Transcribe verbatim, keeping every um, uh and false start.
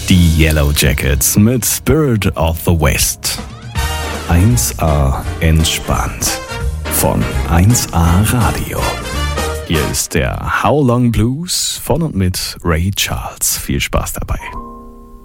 Die Yellow Jackets mit Spirit of the West. eins A entspannt von eins A Radio. Hier ist der How Long Blues von und mit Ray Charles. Viel Spaß dabei.